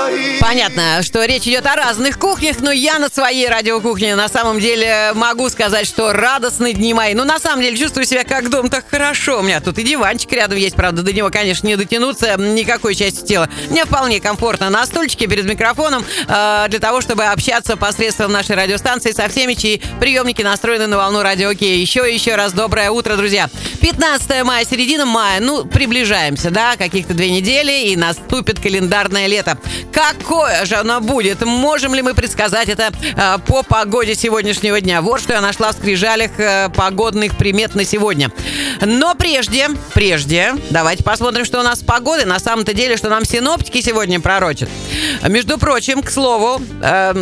Понятно, что речь идет о разных кухнях, но я на своей радиокухне на самом деле могу сказать, что радостные дни мои. Ну, на самом деле, чувствую себя как дома, так хорошо. У меня тут и диванчик рядом есть, правда, до него, конечно, не дотянуться никакой частью тела. Мне вполне комфортно на стульчике перед микрофоном для того, чтобы общаться посредством нашей радиостанции со всеми, чьи приемники настроены на волну Радио Кей. Еще раз доброе утро, друзья. 15 мая, середина мая, ну, приближаемся, да, каких-то 2 недели, и наступит календарное лето. Какое же оно будет? Можем ли мы предсказать это по погоде сегодняшнего дня? Вот что я нашла в скрижалях погодных примет на сегодня. Но прежде, давайте посмотрим, что у нас с погодой. На самом-то деле, что нам синоптики сегодня пророчат. Между прочим, к слову, в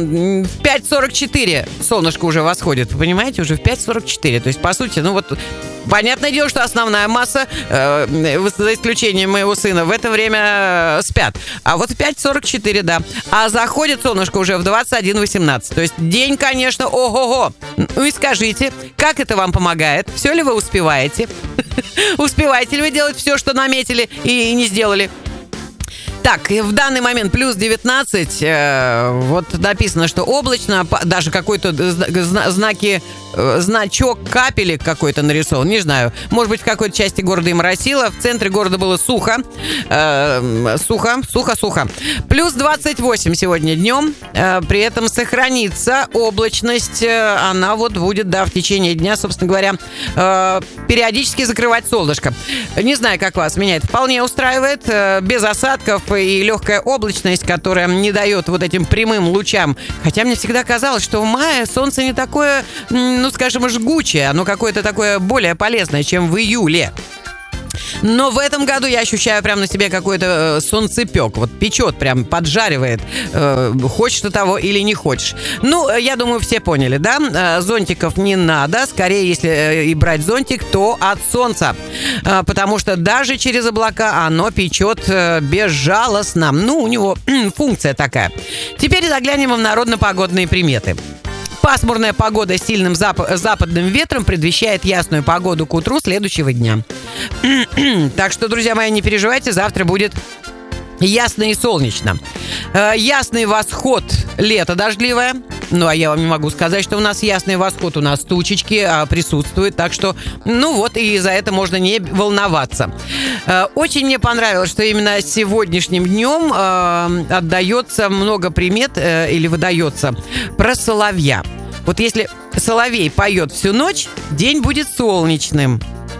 5:44 солнышко уже восходит. Вы понимаете? Уже в 5:44. То есть, по сути, ну вот... Понятное дело, что основная масса, за исключением моего сына, в это время спят. А вот в 5:44, да. А заходит солнышко уже в 21:18. То есть день, конечно, ого-го. Ну и скажите, как это вам помогает? Все ли вы успеваете? Успеваете ли вы делать все, что наметили и не сделали? Так, в данный момент плюс 19, вот написано, что облачно, даже какой-то значок капелек какой-то нарисован, не знаю, может быть, в какой-то части города и моросило, в центре города было сухо, плюс 28 сегодня днем, при этом сохранится облачность, она вот будет, да, в течение дня, собственно говоря, периодически закрывать солнышко. Не знаю, как вас, меня это вполне устраивает, без осадков и легкая облачность, которая не дает вот этим прямым лучам. Хотя мне всегда казалось, что в мае солнце не такое, ну, скажем, жгучее, оно какое-то такое более полезное, чем в июле. Но в этом году я ощущаю прям на себе какой-то солнцепек. Вот печет, прям поджаривает. Хочешь ты того или не хочешь. Ну, я думаю, все поняли, да? Зонтиков не надо. Скорее, если и брать зонтик, то от солнца. Потому что даже через облака оно печет безжалостно. Ну, у него функция такая. Теперь заглянем в народно-погодные приметы. Пасмурная погода с сильным западным ветром предвещает ясную погоду к утру следующего дня. Так что, друзья мои, не переживайте, завтра будет ясно и солнечно. Ясный восход, лето дождливое. Ну, а я вам не могу сказать, что у нас ясный восход, у нас тучечки присутствуют, так что, ну вот, и за это можно не волноваться. Очень мне понравилось, что именно сегодняшним днем отдается много примет, или выдается, про соловья. Вот если соловей поет всю ночь, день будет солнечным.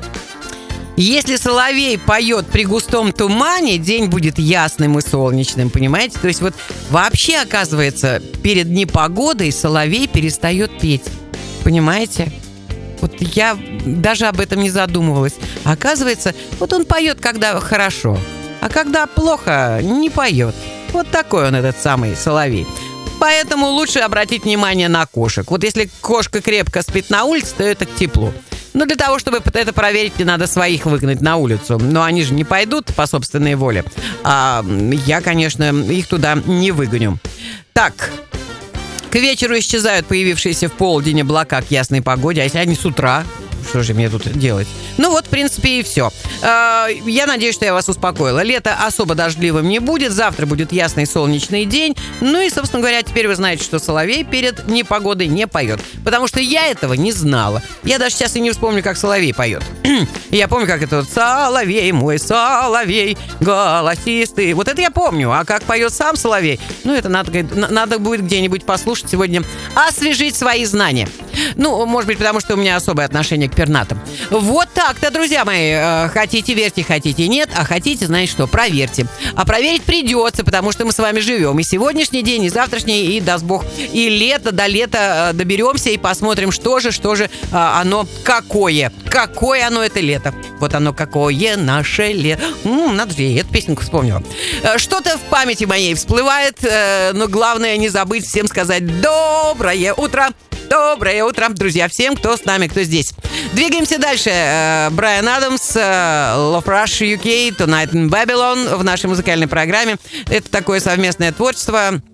Если соловей поет при густом тумане, день будет ясным и солнечным, понимаете? То есть вот вообще, оказывается, перед непогодой соловей перестает петь. Понимаете? Вот я даже об этом не задумывалась. Оказывается, вот он поет, когда хорошо, а когда плохо, не поет. Вот такой он, этот самый соловей. Поэтому лучше обратить внимание на кошек. Вот если кошка крепко спит на улице, то это к теплу. Но для того, чтобы это проверить, не надо своих выгнать на улицу. Но они же не пойдут по собственной воле. А я, конечно, их туда не выгоню. Так, к вечеру исчезают появившиеся в полдень облака к ясной погоде. А если они с утра? Что же мне тут делать? Ну вот, в принципе, и все. Я надеюсь, что я вас успокоила. Лето особо дождливым не будет. Завтра будет ясный солнечный день. Ну и, собственно говоря, теперь вы знаете, что соловей перед непогодой не поет. Потому что я этого не знала. Я даже сейчас и не вспомню, как соловей поет. Я помню, как это вот «Соловей мой, соловей, голосистый». Вот это я помню. А как поет сам соловей? Ну, это надо будет где-нибудь послушать сегодня. Освежить свои знания. Ну, может быть, потому что у меня особое отношение к пернатым. Вот так-то, друзья мои. Хотите, верьте, хотите, нет. А хотите, знаете что, проверьте. А проверить придется, потому что мы с вами живем. И сегодняшний день, и завтрашний, и, даст Бог, и лето, до лета доберемся и посмотрим, что же оно какое. Какое оно это лето. Вот оно какое наше лето. Надо же, я эту песенку вспомнила. Что-то в памяти моей всплывает, но главное не забыть всем сказать доброе утро. Доброе утро, друзья, всем, кто с нами, кто здесь. Двигаемся дальше. Брайан Адамс, Love Rush UK, Tonight in Babylon в нашей музыкальной программе. Это такое совместное творчество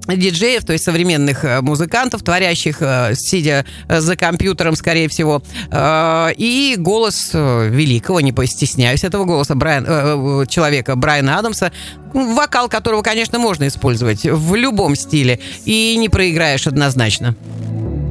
диджеев, то есть современных музыкантов, творящих, сидя за компьютером, скорее всего, и голос великого, не постесняюсь этого голоса, человека Брайана Адамса, вокал которого, конечно, можно использовать в любом стиле, и не проиграешь однозначно.